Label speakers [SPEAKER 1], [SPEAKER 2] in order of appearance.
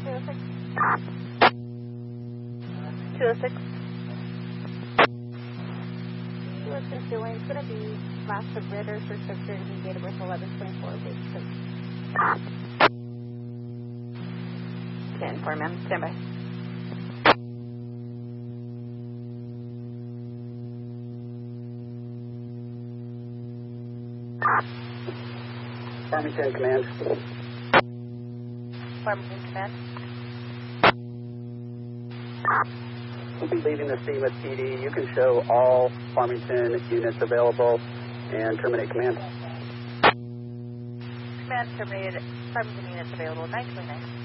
[SPEAKER 1] 206. 206. What's been doing? It's going to be last of Ritter, first of Jersey, date of birth 11/24, basic.
[SPEAKER 2] Okay, 4 ma'am. Stand by.
[SPEAKER 3] Farmington Command.
[SPEAKER 1] Farmington Command.
[SPEAKER 3] We'll be leaving the scene with PD. You can show all Farmington units available and terminate command.
[SPEAKER 1] Command terminated. Farmington units available. 929.